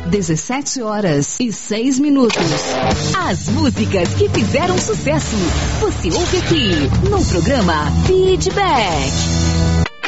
17h06. As músicas que fizeram sucesso. Você ouve aqui no programa Feedback.